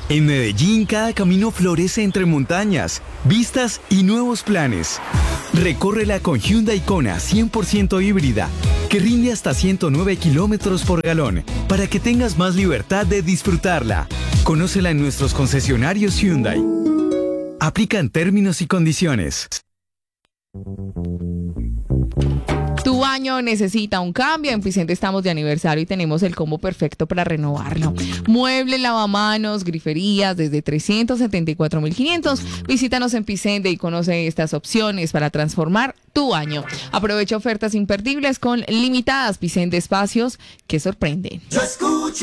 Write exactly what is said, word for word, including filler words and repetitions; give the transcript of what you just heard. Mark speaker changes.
Speaker 1: En Medellín, cada camino florece entre montañas, vistas y nuevos planes. Recórrela con Hyundai Kona cien por ciento híbrida, que rinde hasta ciento nueve kilómetros por galón, para que tengas más libertad de disfrutarla. Conócela en nuestros concesionarios Hyundai. Aplican términos y condiciones.
Speaker 2: Tu baño necesita un cambio. En Picente estamos de aniversario y tenemos el combo perfecto para renovarlo. Mueble, lavamanos, griferías desde trescientos setenta y cuatro mil quinientos. Visítanos en Picente y conoce estas opciones para transformar tu baño. Aprovecha ofertas imperdibles con limitadas. Picente, espacios que sorprenden.
Speaker 3: Yo escucho